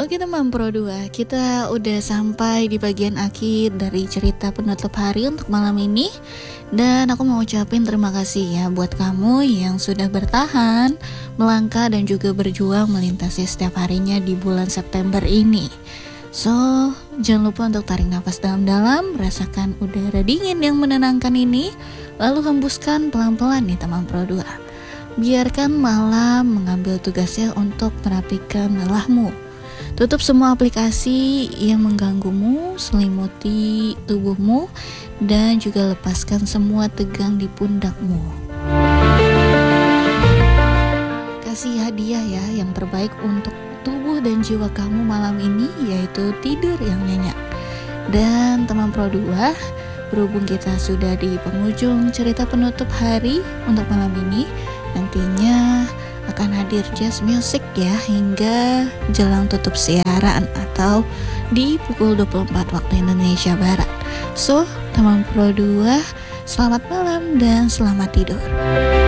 Oke teman Pro 2, kita udah sampai di bagian akhir dari cerita penutup hari untuk malam ini. Dan aku mau ucapin terima kasih ya buat kamu yang sudah bertahan, melangkah dan juga berjuang melintasi setiap harinya di bulan September ini. So, jangan lupa untuk tarik nafas dalam-dalam, rasakan udara dingin yang menenangkan ini, lalu hembuskan pelan-pelan nih teman Pro 2. Biarkan malam mengambil tugasnya untuk merapikan lelahmu. Tutup semua aplikasi yang mengganggumu, selimuti tubuhmu, dan juga lepaskan semua tegang di pundakmu. Kasih hadiah ya yang terbaik untuk tubuh dan jiwa kamu malam ini, yaitu tidur yang nyenyak. Dan teman Pro 2, berhubung kita sudah di penghujung cerita penutup hari untuk malam ini, nantinya akan hadir jazz music ya hingga jelang tutup siaran atau di pukul 24 waktu Indonesia Barat. So, teman Pro 2, selamat malam dan selamat tidur.